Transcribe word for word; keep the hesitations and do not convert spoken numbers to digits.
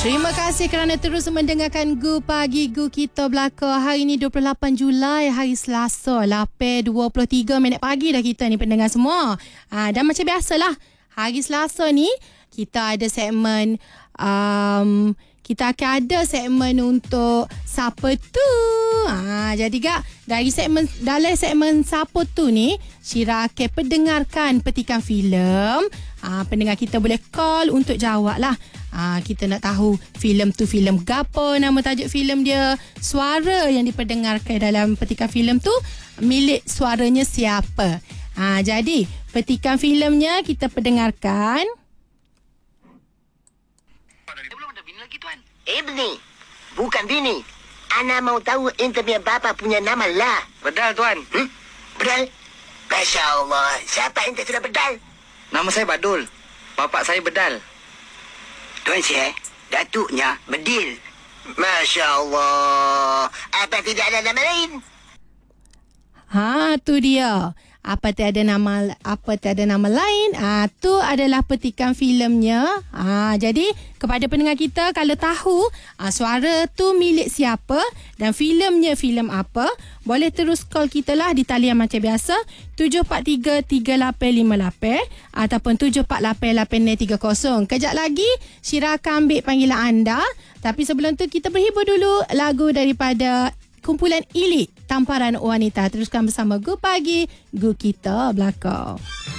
Terima kasih kerana terus mendengarkan Gu Pagi Gu Kita Belakang. Hari ini dua puluh lapan Julai, hari Selasa, lapan dua puluh tiga minit pagi dah kita ni pendengar semua. Ha, dan macam biasalah, hari Selasa ni kita ada segmen um, kita akan ada segmen untuk Siapa Tu. Ha, jadi kak, dari segmen dalam segmen Siapa Tu ni, Syira akan pendengarkan petikan filem. Ha, pendengar kita boleh call untuk jawab lah. Ha, kita nak tahu filem tu filem gapo, nama tajuk filem dia, suara yang diperdengarkan dalam petikan filem tu milik suaranya siapa. Ha, jadi petikan filemnya kita perdengarkan. Belum ada bini lagi tuan. Eh bini, bukan bini. Ana mau tahu ente punya bapa punya nama lah. Bedal tuan. Hmm? Bedal? Masya Allah, siapa ente sudah bedal? Nama saya Badul. Bapak saya Bedal. Tuan Syekh, datuknya Bedil. Masya Allah. Apa tidak ada nama lain? Ha, tu dia. Apa tiada nama apa tiada nama lain? Ah, tu adalah petikan filemnya. Ah, jadi kepada pendengar kita, kalau tahu ah, suara tu milik siapa dan filemnya filem apa, boleh terus call kita lah di talian macam biasa tujuh empat tiga tiga lapan lima lapan ataupun tujuh empat lapan lapan tiga kosong. Kejap lagi Syira akan ambil panggilan anda. Tapi sebelum tu kita berhibur dulu lagu daripada kumpulan Elit, Tamparan Wanita. Teruskan bersama Gu Pagi Gu Kita Belakang.